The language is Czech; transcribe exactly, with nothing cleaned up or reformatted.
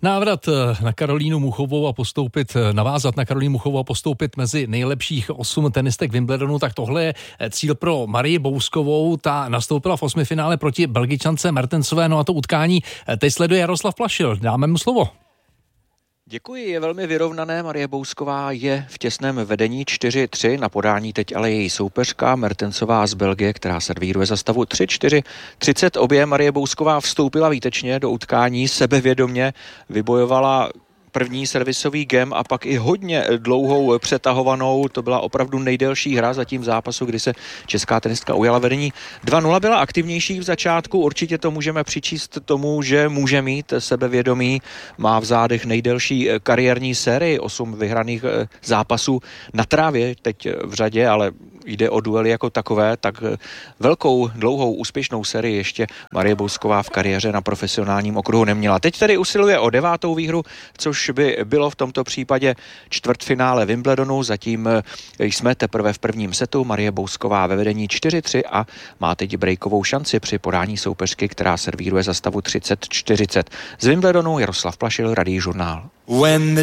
Návrat na Karolínu Muchovou a postoupit, navázat na Karolínu Muchovou a postoupit mezi nejlepších osm tenistek Wimbledonu, tak tohle je cíl pro Marii Bouskovou. Ta nastoupila v osmifinále proti Belgičance Mertensové, no a to utkání teď sleduje Jaroslav Plašil. Dáme mu slovo. Děkuji, je velmi vyrovnané. Marie Bousková je v těsném vedení čtyři tři, na podání teď ale její soupeřka Mertensová z Belgie, která servíruje za stavu tři čtyři třicet. Obě Marie Bousková vstoupila výtečně do utkání, sebevědomě vybojovala první servisový game a pak i hodně dlouhou přetahovanou. To byla opravdu nejdelší hra zatím v zápasu, kdy se česká tenistka ujala vedení dva nula. Byla aktivnější v začátku, určitě to můžeme přičíst tomu, že může mít sebevědomí. Má v zádech nejdelší kariérní sérii, osm vyhraných zápasů na trávě teď v řadě, ale jde o duely jako takové, tak velkou, dlouhou, úspěšnou sérii ještě Marie Bousková v kariéře na profesionálním okruhu neměla. Teď tedy usiluje o devátou výhru, což by bylo v tomto případě čtvrtfinále Wimbledonu. Zatím jsme teprve v prvním setu. Marie Bousková ve vedení čtyři tři a má teď breakovou šanci při podání soupeřky, která servíruje za stavu třicet čtyřicet. Z Wimbledonu Jaroslav Plašil, Radý žurnál.